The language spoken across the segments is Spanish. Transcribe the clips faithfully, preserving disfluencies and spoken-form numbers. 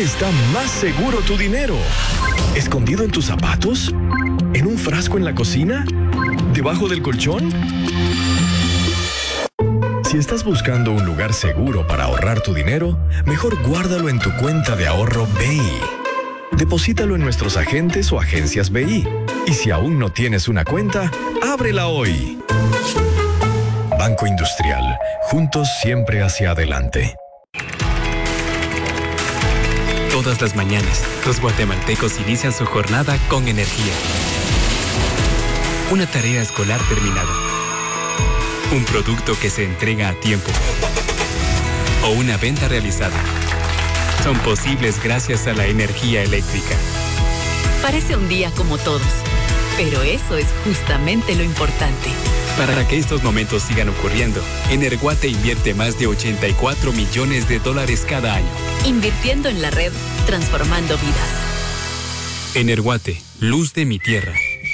está más seguro tu dinero? ¿Escondido en tus zapatos? ¿En un frasco en la cocina? ¿Debajo del colchón? Si estás buscando un lugar seguro para ahorrar tu dinero, mejor guárdalo en tu cuenta de ahorro B I. Deposítalo en nuestros agentes o agencias B I. Y si aún no tienes una cuenta, ábrela hoy. Banco Industrial. Juntos siempre hacia adelante. Todas las mañanas, los guatemaltecos inician su jornada con energía. Una tarea escolar terminada. Un producto que se entrega a tiempo. O una venta realizada. Son posibles gracias a la energía eléctrica. Parece un día como todos, pero eso es justamente lo importante. Para que estos momentos sigan ocurriendo, Energuate invierte más de ochenta y cuatro millones de dólares cada año. Invirtiendo en la red, transformando vidas. Energuate, luz de mi tierra.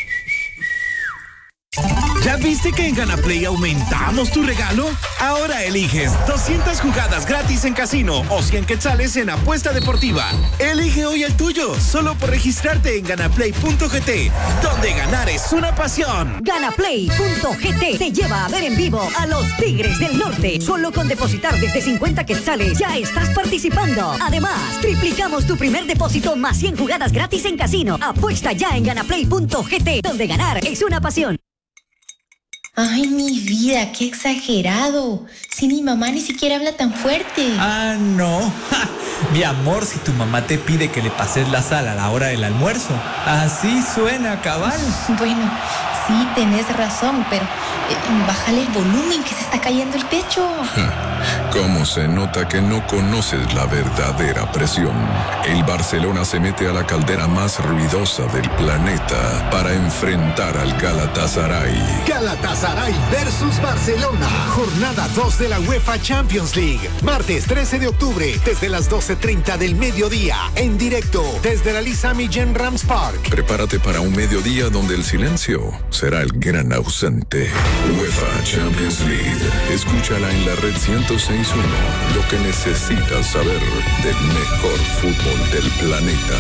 ¿Ya viste que en GanaPlay aumentamos tu regalo? Ahora eliges doscientas jugadas gratis en casino o cien quetzales en apuesta deportiva. Elige hoy el tuyo, solo por registrarte en ganaplay punto g t, donde ganar es una pasión. ganaplay punto g t te lleva a ver en vivo a los Tigres del Norte. Solo con depositar desde cincuenta quetzales ya estás participando. Además, triplicamos tu primer depósito más cien jugadas gratis en casino. Apuesta ya en ganaplay punto g t, donde ganar es una pasión. Ay, mi vida, qué exagerado. Si mi mamá ni siquiera habla tan fuerte. Ah, no. Ja, mi amor, si tu mamá te pide que le pases la sal a la hora del almuerzo, así suena, cabal. Bueno, sí, tenés razón, pero eh, bájale el volumen que se está cayendo el techo. ¿Cómo se nota que no conoces la verdadera presión? El Barcelona se mete a la caldera más ruidosa del planeta para enfrentar al Galatasaray. Galatasaray versus Barcelona. Jornada dos de la UEFA Champions League. Martes trece de octubre, desde las doce treinta del mediodía. En directo, desde la Lizami Gen Rams Park. Prepárate para un mediodía donde el silencio será el gran ausente. UEFA Champions League. Escúchala en la red ciento seis punto uno. Lo que necesitas saber del mejor fútbol del planeta.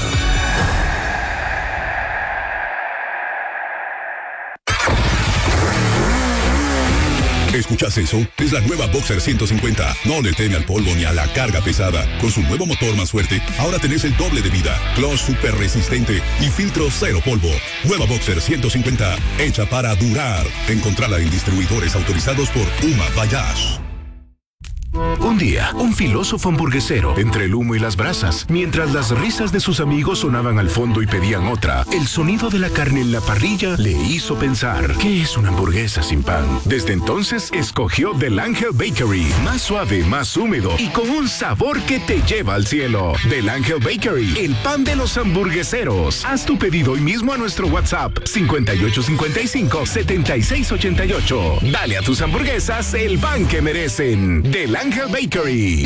¿Escuchas eso? Es la nueva Boxer ciento cincuenta. No le teme al polvo ni a la carga pesada. Con su nuevo motor más fuerte, ahora tenés el doble de vida, clutch super resistente y filtro cero polvo. Nueva Boxer ciento cincuenta, hecha para durar. Encontrala en distribuidores autorizados por Uma Bayash. Un día, un filósofo hamburguesero, entre el humo y las brasas, mientras las risas de sus amigos sonaban al fondo y pedían otra, el sonido de la carne en la parrilla le hizo pensar, ¿qué es una hamburguesa sin pan? Desde entonces, escogió Del Ángel Bakery, más suave, más húmedo y con un sabor que te lleva al cielo. Del Ángel Bakery, el pan de los hamburgueseros. Haz tu pedido hoy mismo a nuestro WhatsApp cincuenta y ocho cincuenta y cinco, setenta y seis ochenta y ocho. Dale a tus hamburguesas el pan que merecen. Del Ángel Bakery.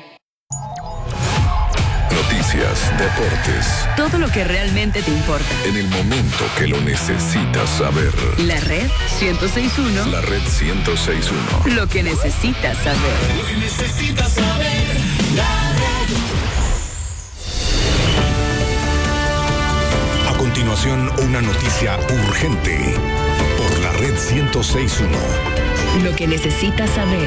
Noticias, deportes. Todo lo que realmente te importa. En el momento que lo necesitas saber. La red ciento seis punto uno. La red ciento seis punto uno. Lo que necesitas saber. Lo que necesitas saber. La red. A continuación, una noticia urgente por la red ciento seis punto uno. Lo que necesitas saber.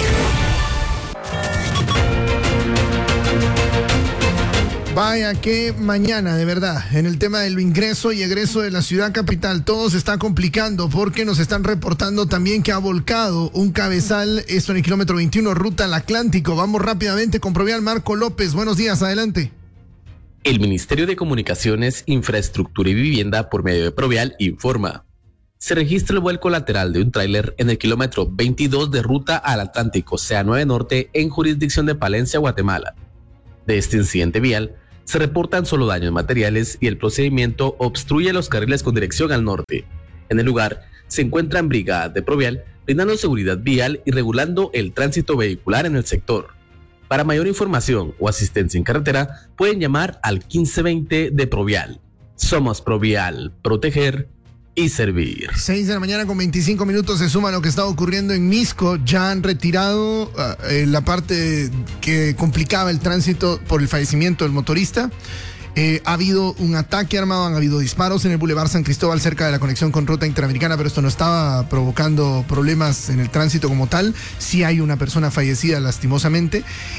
Vaya que mañana, de verdad, en el tema del ingreso y egreso de la ciudad capital, todo se está complicando porque nos están reportando también que ha volcado un cabezal, esto en el kilómetro veintiuno, ruta al Atlántico. Vamos rápidamente con Provial. Marco López, buenos días, adelante. El Ministerio de Comunicaciones, Infraestructura y Vivienda, por medio de Provial, informa. Se registra el vuelco lateral de un tráiler en el kilómetro veintidós de ruta al Atlántico, C A nueve Norte, en jurisdicción de Palencia, Guatemala. De este incidente vial, se reportan solo daños materiales y el procedimiento obstruye los carriles con dirección al norte. En el lugar se encuentran brigadas de Provial brindando seguridad vial y regulando el tránsito vehicular en el sector. Para mayor información o asistencia en carretera, pueden llamar al quince veinte de Provial. Somos Provial, proteger y servir. seis de la mañana con veinticinco minutos se suma a lo que está ocurriendo en Misco. Ya han retirado uh, eh, la parte que complicaba el tránsito por el fallecimiento del motorista. Eh, ha habido un ataque armado, han habido disparos en el Boulevard San Cristóbal cerca de la conexión con Ruta Interamericana, pero esto no estaba provocando problemas en el tránsito como tal. Sí hay una persona fallecida lastimosamente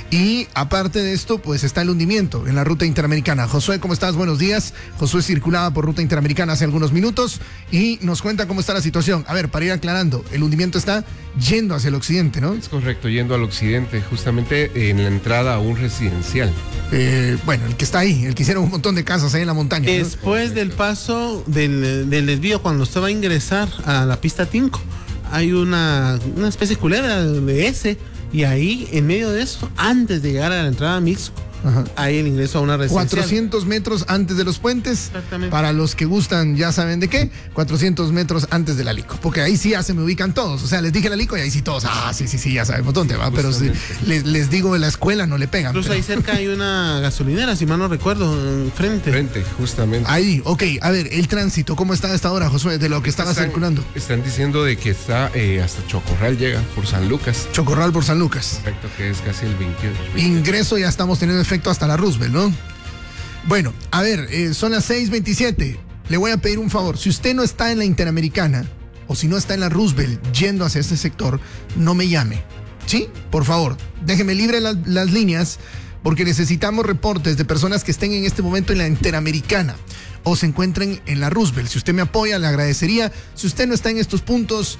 y aparte de esto pues está el hundimiento en la Ruta Interamericana. Josué, ¿cómo estás? Buenos días. Josué circulaba por Ruta Interamericana hace algunos minutos y nos cuenta cómo está la situación. A ver, para ir aclarando, el hundimiento está yendo hacia el occidente, ¿no? Es correcto, yendo al occidente, justamente en la entrada a un residencial. Eh, bueno, el que está ahí, el que hicieron un montón de casas ahí en la montaña, ¿no? Después del paso del, del desvío, cuando usted va a ingresar a la pista Tinco, hay una, una especie de culebra de ese, y ahí, en medio de eso, antes de llegar a la entrada a Misco, ajá, hay el ingreso a una residencial. cuatrocientos metros antes de los puentes. Exactamente. Para los que gustan, ya saben de qué, cuatrocientos metros antes de la Lico. Porque ahí sí ya se me ubican todos. O sea, les dije la Lico y ahí sí todos. Ah, sí, sí, sí, ya sabemos dónde va. Pero si les, les digo de la escuela, no le pegan. Incluso pero... ahí cerca hay una gasolinera, si mal no recuerdo, frente. Frente, justamente. Ahí, ok. A ver, el tránsito, ¿cómo está a esta hora, Josué, de lo que estaba están, circulando? Están diciendo de que está eh, hasta Chocorral, llega por San Lucas. Chocorral por San Lucas. Correcto, que es casi el veintiocho. Ingreso ya estamos teniendo efecto hasta la Roosevelt, ¿no? Bueno, a ver, eh, son las seis veintisiete. Le voy a pedir un favor. Si usted no está en la Interamericana o si no está en la Roosevelt yendo hacia este sector, no me llame. ¿Sí? Por favor, déjeme libre la, las líneas porque necesitamos reportes de personas que estén en este momento en la Interamericana o se encuentren en la Roosevelt. Si usted me apoya, le agradecería. Si usted no está en estos puntos,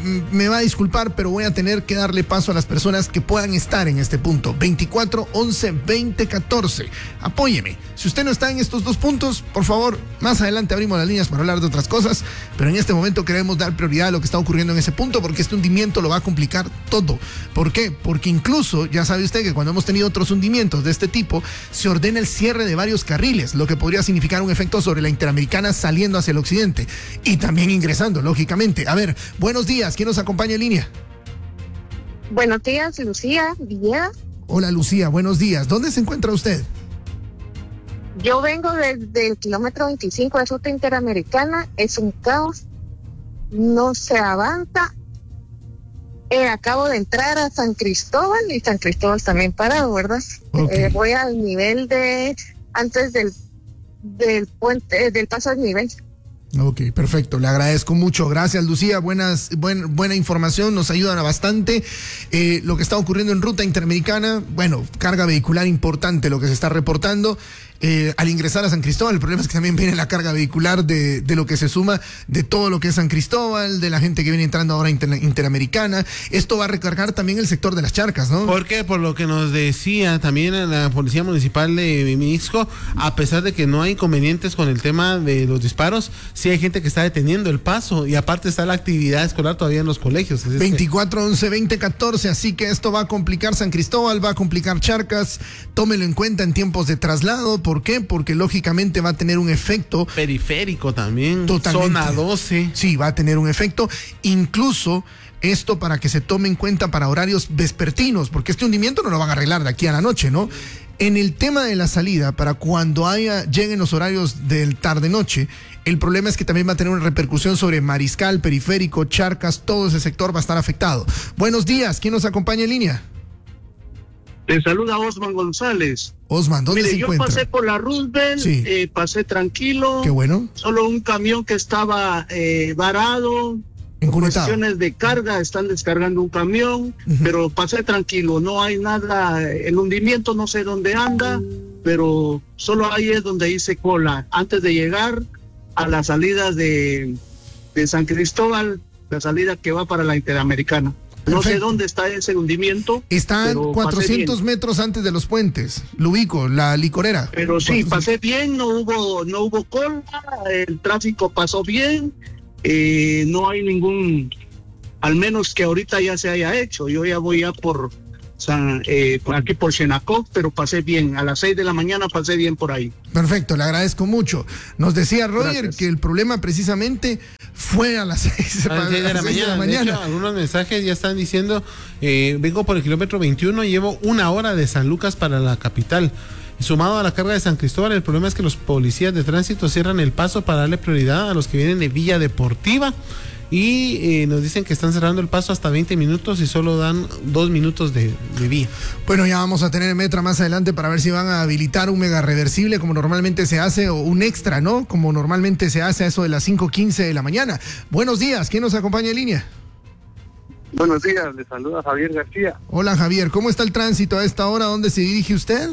me va a disculpar, pero voy a tener que darle paso a las personas que puedan estar en este punto. veinticuatro, once, veinte, catorce. Apóyeme. Si usted no está en estos dos puntos, por favor, más adelante abrimos las líneas para hablar de otras cosas, pero en este momento queremos dar prioridad a lo que está ocurriendo en ese punto porque este hundimiento lo va a complicar todo. ¿Por qué? Porque incluso, ya sabe usted que cuando hemos tenido otros hundimientos de este tipo, se ordena el cierre de varios carriles, lo que podría significar un efecto sobre la Interamericana saliendo hacia el occidente y también ingresando, lógicamente. A ver, buenos días. ¿Quién nos acompaña en línea? Buenos días, Lucía Villegas. Hola, Lucía, buenos días. ¿Dónde se encuentra usted? Yo vengo desde el kilómetro veinticinco de Ruta Interamericana. Es un caos. No se avanza. Eh, acabo de entrar a San Cristóbal y San Cristóbal también parado, ¿verdad? Okay. Eh, voy al nivel de antes del del puente, del paso al nivel. Ok, perfecto, le agradezco mucho, gracias Lucía, buenas, buen, buena información, nos ayudan bastante. Eh, lo que está ocurriendo en Ruta Interamericana, bueno, carga vehicular importante lo que se está reportando. Eh, al ingresar a San Cristóbal, el problema es que también viene la carga vehicular de, de lo que se suma de todo lo que es San Cristóbal, de la gente que viene entrando ahora a Inter, Interamericana. Esto va a recargar también el sector de las charcas, ¿no? Porque por lo que nos decía también la Policía Municipal de Misco, a pesar de que no hay inconvenientes con el tema de los disparos, sí hay gente que está deteniendo el paso y aparte está la actividad escolar todavía en los colegios. Es veinticuatro, once, veinte, catorce, así que esto va a complicar San Cristóbal, va a complicar Charcas, tómelo en cuenta en tiempos de traslado. ¿Por qué? Porque lógicamente va a tener un efecto periférico también, totalmente, zona doce. Sí, va a tener un efecto, incluso esto para que se tome en cuenta para horarios vespertinos, porque este hundimiento no lo van a arreglar de aquí a la noche, ¿no? En el tema de la salida, para cuando haya, lleguen los horarios del tarde-noche, el problema es que también va a tener una repercusión sobre Mariscal, Periférico, Charcas, todo ese sector va a estar afectado. Buenos días, ¿quién nos acompaña en línea? Te saluda Osman González. Osman, ¿dónde Mire, se yo encuentra? pasé por la Roosevelt, sí. eh, pasé tranquilo. Qué bueno. Solo un camión que estaba eh, varado. En cuestiones de carga, están descargando un camión, uh-huh. pero pasé tranquilo, no hay nada, el hundimiento no sé dónde anda, pero solo ahí es donde hice cola, antes de llegar a la salida de, de San Cristóbal, la salida que va para la Interamericana. No Perfecto. sé dónde está ese hundimiento. Está cuatrocientos metros antes de los puentes. Lo ubico, la licorera. Pero sí, pasé bien, no hubo, no hubo cola, el tráfico pasó bien, eh, no hay ningún, al menos que ahorita ya se haya hecho. Yo ya voy ya por San, eh, aquí por Xenacop, pero pasé bien. A las seis de la mañana pasé bien por ahí. Perfecto, le agradezco mucho. Nos decía Roger Gracias. que el problema precisamente fue a las seis, a las seis de la mañana. De la mañana. De hecho, algunos mensajes ya están diciendo, eh, vengo por el kilómetro veintiuno, llevo una hora de San Lucas para la capital. Sumado a la carga de San Cristóbal, el problema es que los policías de tránsito cierran el paso para darle prioridad a los que vienen de Villa Deportiva. Y eh, nos dicen que están cerrando el paso hasta veinte minutos y solo dan dos minutos de, de vía. Bueno, ya vamos a tener Metra más adelante para ver si van a habilitar un mega reversible como normalmente se hace, o un extra, ¿no? Como normalmente se hace a eso de las cinco quince de la mañana. Buenos días, ¿quién nos acompaña en línea? Buenos días, le saluda Javier García. Hola Javier, ¿cómo está el tránsito a esta hora? ¿Dónde se dirige usted?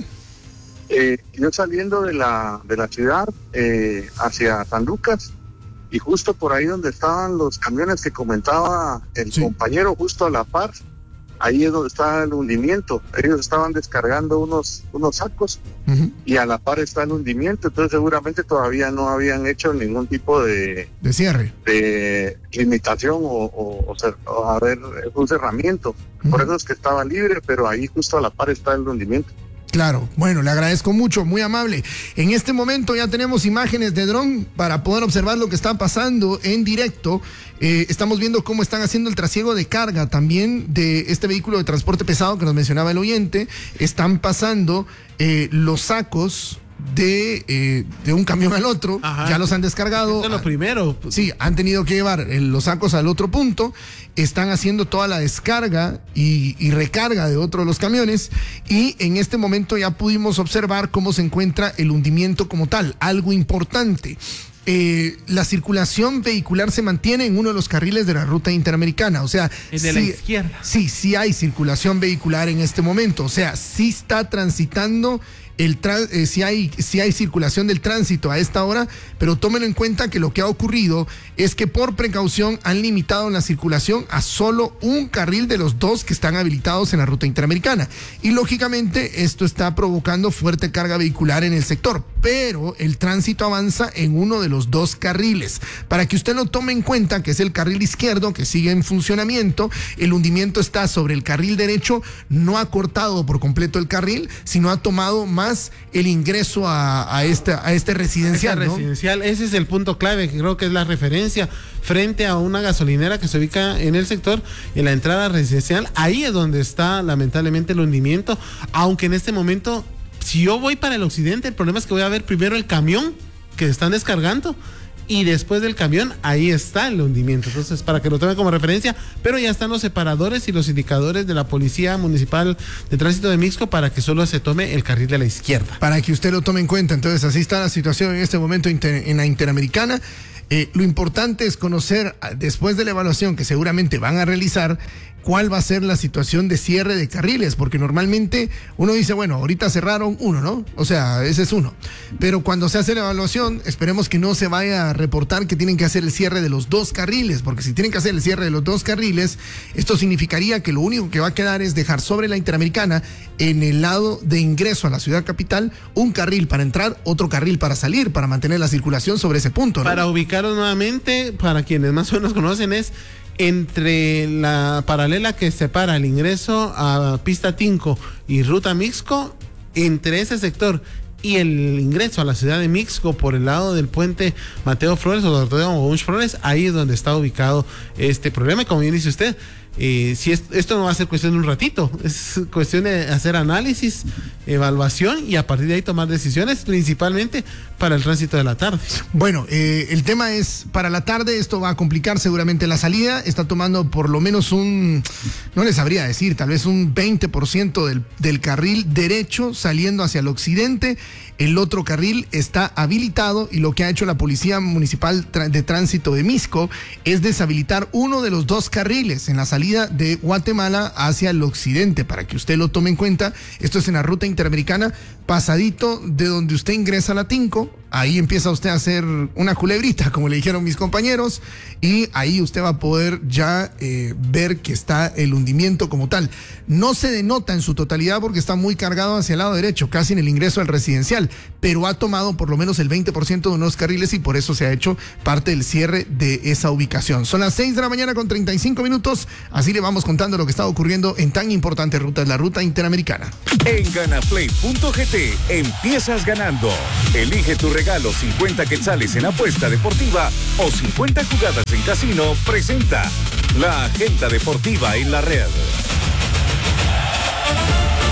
Eh, yo saliendo de la, de la ciudad eh, hacia San Lucas, y justo por ahí donde estaban los camiones que comentaba el sí. compañero, justo a la par, ahí es donde está el hundimiento. Ellos estaban descargando unos, unos sacos uh-huh. y a la par está el hundimiento, entonces seguramente todavía no habían hecho ningún tipo de... De cierre. De limitación o, o, o, cer- o a ver, un cerramiento. Uh-huh. Por eso es que estaba libre, pero ahí justo a la par está el hundimiento. Claro, bueno, le agradezco mucho, muy amable. En este momento ya tenemos imágenes de dron para poder observar lo que está pasando en directo. Eh, estamos viendo cómo están haciendo el trasiego de carga también de este vehículo de transporte pesado que nos mencionaba el oyente. Están pasando eh, los sacos de, eh, de un camión al otro. Ajá. Ya los han descargado. Eso es lo primero. Sí, han tenido que llevar eh, los sacos al otro punto. Están haciendo toda la descarga y, y recarga de otro de los camiones, y en este momento ya pudimos observar cómo se encuentra el hundimiento como tal. Algo importante, eh, la circulación vehicular se mantiene en uno de los carriles de la ruta interamericana, o sea, el de sí, la izquierda. Sí, sí hay circulación vehicular en este momento, o sea, sí está transitando el tra- eh, si hay si hay circulación del tránsito a esta hora, pero tomen en cuenta que lo que ha ocurrido es que por precaución han limitado la circulación a solo un carril de los dos que están habilitados en la ruta interamericana, y lógicamente esto está provocando fuerte carga vehicular en el sector, pero el tránsito avanza en uno de los dos carriles, para que usted lo tome en cuenta, que es el carril izquierdo que sigue en funcionamiento. El hundimiento está sobre el carril derecho, no ha cortado por completo el carril, sino ha tomado más el ingreso a, a, este, a este residencial, ¿no? Residencial, ese es el punto clave, que creo que es la referencia frente a una gasolinera que se ubica en el sector, en la entrada residencial. Ahí es donde está lamentablemente el hundimiento, aunque en este momento, si yo voy para el occidente, el problema es que voy a ver primero el camión que están descargando, y después del camión, ahí está el hundimiento. Entonces, para que lo tomen como referencia, pero ya están los separadores y los indicadores de la Policía Municipal de Tránsito de Mixco para que solo se tome el carril de la izquierda. Para que usted lo tome en cuenta. Entonces, así está la situación en este momento inter- en la Interamericana. Eh, lo importante es conocer, después de la evaluación que seguramente van a realizar, cuál va a ser la situación de cierre de carriles, porque normalmente uno dice, bueno, ahorita cerraron uno, ¿no? O sea, ese es uno. Pero cuando se hace la evaluación, esperemos que no se vaya a reportar que tienen que hacer el cierre de los dos carriles, porque si tienen que hacer el cierre de los dos carriles, esto significaría que lo único que va a quedar es dejar sobre la Interamericana, en el lado de ingreso a la ciudad capital, un carril para entrar, otro carril para salir, para mantener la circulación sobre ese punto, ¿no? Para ubicarlos nuevamente, para quienes más o menos conocen, es entre la paralela que separa el ingreso a Pista Tinco y Ruta Mixco, entre ese sector y el ingreso a la ciudad de Mixco por el lado del puente Mateo Flores o Doctor Bunch Flores, ahí es donde está ubicado este problema. Y como bien dice usted, eh, si es, esto no va a ser cuestión de un ratito, es cuestión de hacer análisis, evaluación y a partir de ahí tomar decisiones, principalmente para el tránsito de la tarde. Bueno, eh, el tema es, para la tarde esto va a complicar seguramente la salida, está tomando por lo menos un, no les sabría decir, tal vez un veinte por ciento del, del carril derecho saliendo hacia el occidente. El otro carril está habilitado, y lo que ha hecho la Policía Municipal de Tránsito de Mixco es deshabilitar uno de los dos carriles en la salida de Guatemala hacia el occidente, para que usted lo tome en cuenta. Esto es en la ruta interamericana, pasadito de donde usted ingresa a la Tinco. Ahí empieza usted a hacer una culebrita, como le dijeron mis compañeros, y ahí usted va a poder ya eh, ver que está el hundimiento como tal. No se denota en su totalidad porque está muy cargado hacia el lado derecho, casi en el ingreso al residencial, pero ha tomado por lo menos el veinte por ciento de unos carriles, y por eso se ha hecho parte del cierre de esa ubicación. Son las seis de la mañana con treinta y cinco minutos, así le vamos contando lo que está ocurriendo en tan importante ruta, la ruta interamericana. En Ganaplay punto g t empiezas ganando. Elige tu regalo cincuenta quetzales en apuesta deportiva o cincuenta jugadas en casino. Presenta la agenda deportiva en la red.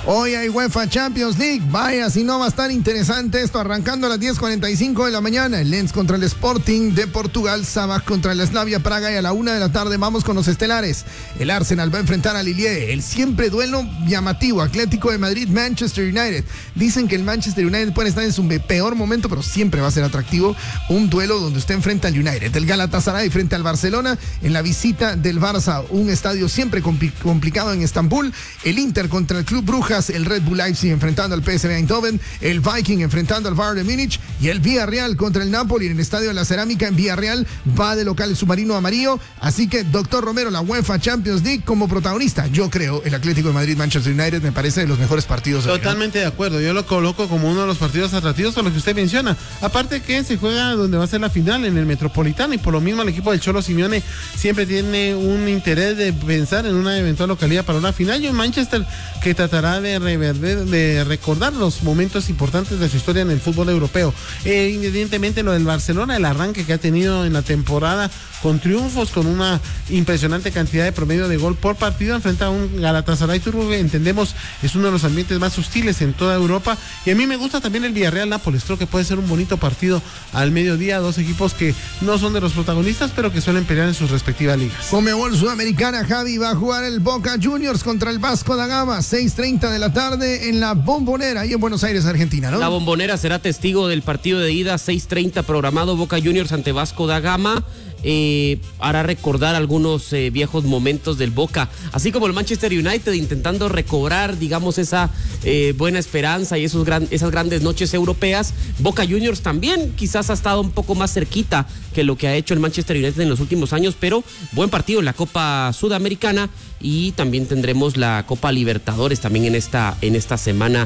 Hoy hay UEFA Champions League. Vaya, si no va a estar interesante esto. Arrancando a las diez cuarenta y cinco de la mañana. El Lens contra el Sporting de Portugal. Sabah contra el Slavia Praga. Y a la una de la tarde vamos con los estelares. El Arsenal va a enfrentar al Lille. El siempre duelo llamativo. Atlético de Madrid, Manchester United. Dicen que el Manchester United puede estar en su peor momento, pero siempre va a ser atractivo. Un duelo donde usted enfrenta al United. El Galatasaray frente al Barcelona. En la visita del Barça. Un estadio siempre compli- complicado en Estambul. El Inter contra el Club Brujas. El Red Bull Leipzig enfrentando al P S V Eindhoven, el Viking enfrentando al Bayern de Múnich y el Villarreal contra el Napoli en el Estadio de la Cerámica en Villarreal. Va de local el submarino amarillo. Así que, doctor Romero, la UEFA Champions League como protagonista. Yo creo el Atlético de Madrid Manchester United me parece de los mejores partidos. Totalmente de acuerdo. Yo lo coloco como uno de los partidos atractivos por lo que usted menciona. Aparte que se juega donde va a ser la final, en el Metropolitano, y por lo mismo el equipo del Cholo Simeone siempre tiene un interés de pensar en una eventual localidad para una final. Y un Manchester que tratará de, reverder, de recordar los momentos importantes de su historia en el fútbol europeo. Eh, evidentemente lo del Barcelona, el arranque que ha tenido en la temporada con triunfos, con una impresionante cantidad de promedio de gol por partido, enfrenta a un Galatasaray turco que entendemos es uno de los ambientes más hostiles en toda Europa. Y a mí me gusta también el Villarreal Nápoles. Creo que puede ser un bonito partido al mediodía, dos equipos que no son de los protagonistas, pero que suelen pelear en sus respectivas ligas. Conmebol Sudamericana, Javi, va a jugar el Boca Juniors contra el Vasco da Gama, seis treinta de la tarde en la Bombonera, ahí en Buenos Aires, Argentina, ¿no? La Bombonera será testigo del partido de ida, seis treinta programado, Boca Juniors ante Vasco da Gama. Eh, hará recordar algunos eh, viejos momentos del Boca, así como el Manchester United intentando recobrar, digamos, esa eh, buena esperanza y esos gran, esas grandes noches europeas. Boca Juniors también quizás ha estado un poco más cerquita que lo que ha hecho el Manchester United en los últimos años, pero buen partido en la Copa Sudamericana y también tendremos la Copa Libertadores también en esta, en esta semana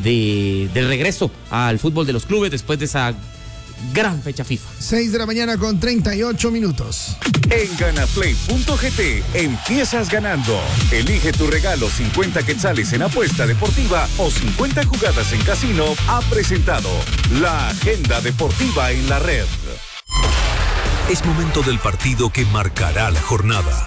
de, de regreso al fútbol de los clubes después de esa gran fecha FIFA. seis de la mañana con treinta y ocho minutos. En Ganaplay punto g t empiezas ganando. Elige tu regalo cincuenta quetzales en apuesta deportiva o cincuenta jugadas en casino. Ha presentado la agenda deportiva en la red. Es momento del partido que marcará la jornada.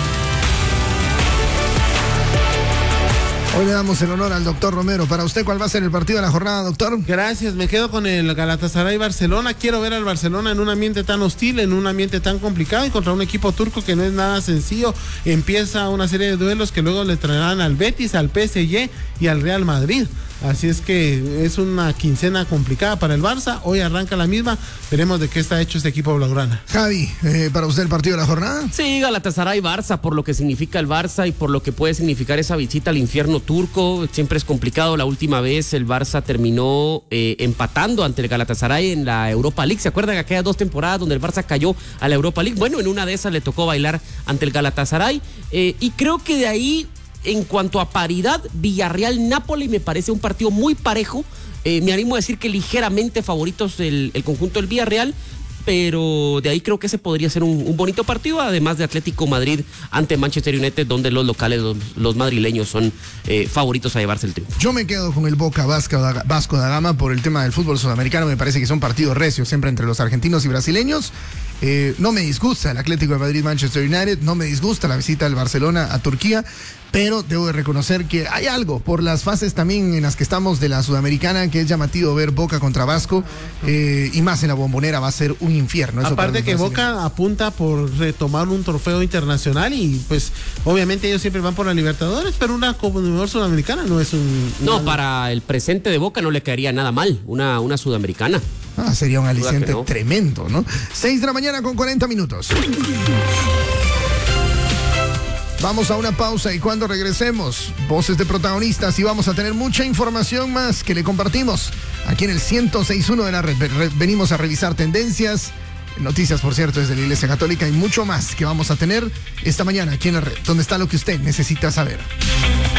Hoy le damos el honor al doctor Romero. Para usted, ¿cuál va a ser el partido de la jornada, doctor? Gracias, me quedo con el Galatasaray Barcelona. Quiero ver al Barcelona en un ambiente tan hostil, en un ambiente tan complicado y contra un equipo turco que no es nada sencillo. Empieza una serie de duelos que luego le traerán al Betis, al P S G y al Real Madrid. Así es que es una quincena complicada para el Barça. Hoy arranca la misma. Veremos de qué está hecho este equipo blaugrana. Javi, eh, ¿para usted el partido de la jornada? Sí, Galatasaray Barça, por lo que significa el Barça y por lo que puede significar esa visita al infierno turco. Siempre es complicado. La última vez el Barça terminó eh, empatando ante el Galatasaray en la Europa League. ¿Se acuerdan aquellas dos temporadas donde el Barça cayó a la Europa League? Bueno, en una de esas le tocó bailar ante el Galatasaray. Eh, y creo que de ahí, en cuanto a paridad, Villarreal-Napoli me parece un partido muy parejo. Eh, me animo a decir que ligeramente favoritos el, el conjunto del Villarreal, pero de ahí creo que ese podría ser un, un bonito partido, además de Atlético Madrid ante Manchester United, donde los locales, los, los madrileños son eh, favoritos a llevarse el triunfo. Yo me quedo con el Boca Vasco da, Vasco da Gama por el tema del fútbol sudamericano. Me parece que son partidos recios siempre entre los argentinos y brasileños. Eh, no me disgusta el Atlético de Madrid Manchester United, no me disgusta la visita del Barcelona a Turquía, pero debo de reconocer que hay algo por las fases también en las que estamos de la Sudamericana que es llamativo ver Boca contra Vasco, eh, y más en la Bombonera va a ser un infierno. Eso aparte que Boca apunta por retomar un trofeo internacional y pues obviamente ellos siempre van por la Libertadores, pero una Copa Sudamericana no es un... No, una... para el presente de Boca no le caería nada mal una, una Sudamericana. Ah, sería un aliciente no. tremendo, ¿no? seis de la mañana con cuarenta minutos. Vamos a una pausa y cuando regresemos, voces de protagonistas y vamos a tener mucha información más que le compartimos aquí en el ciento seis punto uno de la red. Venimos a revisar tendencias, noticias, por cierto, desde la Iglesia Católica y mucho más que vamos a tener esta mañana aquí en la red, donde está lo que usted necesita saber.